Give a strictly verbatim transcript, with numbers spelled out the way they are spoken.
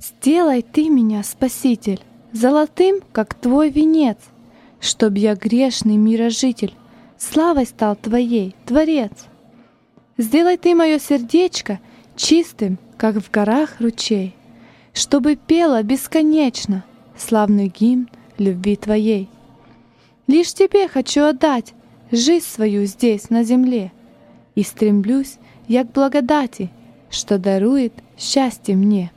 Сделай Ты меня, Спаситель, золотым, как Твой венец, чтоб я, грешный мирожитель, славой стал Твоей, Творец. Сделай Ты мое сердечко чистым, как в горах ручей, чтобы пело бесконечно славный гимн любви Твоей. Лишь Тебе хочу отдать жизнь свою здесь, на земле, и стремлюсь я к благодати, что дарует счастье мне.